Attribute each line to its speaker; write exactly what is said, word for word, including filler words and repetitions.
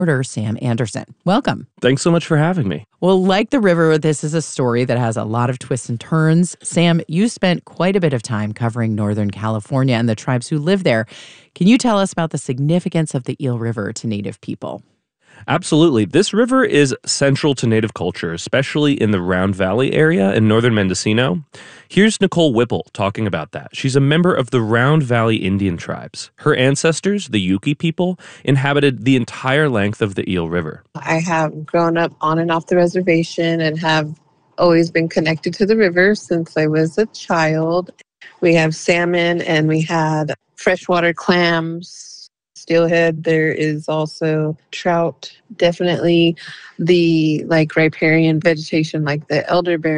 Speaker 1: reporter Sam Anderson. Welcome.
Speaker 2: Thanks so much for having me.
Speaker 1: Well, like the river, this is a story that has a lot of twists and turns. Sam, you spent quite a bit of time covering Northern California and the tribes who live there. Can you tell us about the significance of the Eel River to Native people?
Speaker 2: Absolutely. This river is central to Native culture, especially in the Round Valley area in northern Mendocino. Here's Nicole Whipple talking about that. She's a member of the Round Valley Indian tribes. Her ancestors, the Yuki people, inhabited the entire length of the Eel River.
Speaker 3: I have grown up on and off the reservation and have always been connected to the river since I was a child. We have salmon and we had freshwater clams, steelhead. There is also trout, definitely the like riparian vegetation like the elderberry